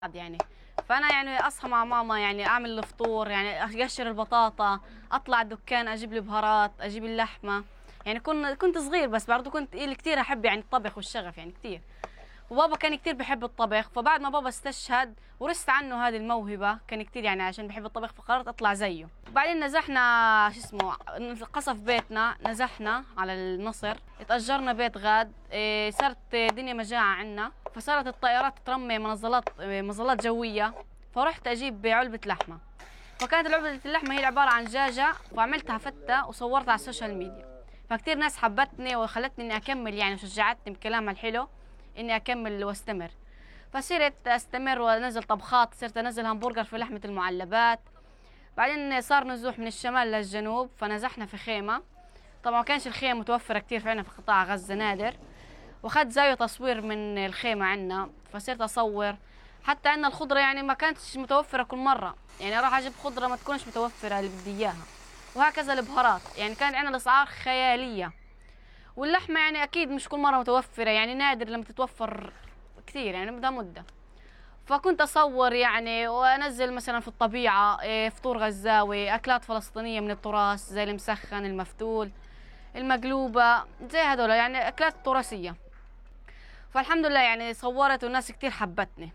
يعني. فانا يعني اصحى مع ماما، يعني اعمل الفطور، يعني اقشر البطاطا، اطلع الدكان اجيب لي بهارات، اجيب اللحمه. يعني كنت صغير، بس برضه كنت كثير احب يعني الطبخ والشغف يعني كثير. وبابا كان كثير بحب الطبخ، فبعد ما بابا استشهد ورثت عنه هذه الموهبه، كان كثير يعني عشان بحب الطبخ فقررت اطلع زيه. بعدين نزحنا شو اسمه قصف بيتنا، نزحنا على النصر، اتأجرنا بيت غاد. صارت دنيا مجاعه عنا، فصارت الطائرات ترمي مظلات جويه، فرحت اجيب علبه لحمه. فكانت علبه اللحمه هي عباره عن دجاجه، وعملتها فته وصورتها على السوشيال ميديا. فكتير ناس حبتني وخلتني اني اكمل يعني، وشجعتني بكلامها الحلو اني اكمل واستمر. فصرت استمر وانزل طبخات، صرت انزل همبرجر في لحمه المعلبات. بعدين صار نزوح من الشمال للجنوب، فنزحنا في خيمه. طبعا ما كانش الخيم متوفره كثير في عنا في قطاع غزه، نادر. واخذت زاويه تصوير من الخيمه عنا، فصرت اصور. حتى ان الخضره يعني ما كانتش متوفره كل مره، يعني اروح اجيب خضره ما تكونش متوفره اللي بدي اياها. وهكذا البهارات، يعني كان عندنا الاسعار خياليه. واللحمه يعني اكيد مش كل مره متوفره، يعني نادر لما تتوفر كثير، يعني بدها مده. فكنت اصور يعني وانزل مثلا في الطبيعه، فطور غزاوي، اكلات فلسطينيه من التراث زي المسخن، المفتول، المقلوبه، زي هذول يعني اكلات تراثيه. فالحمد لله يعني صورت والناس كثير حبتني.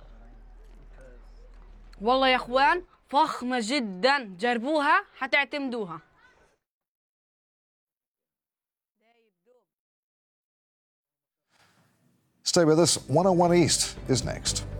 والله يا اخوان فخمه جدا، جربوها حتعتمدوها. Stay with us. 101 East is next.